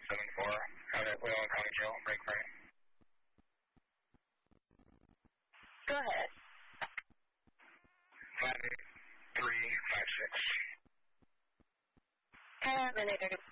7-4, out at Wheel and County Jail, break right. Go ahead. 5356. And then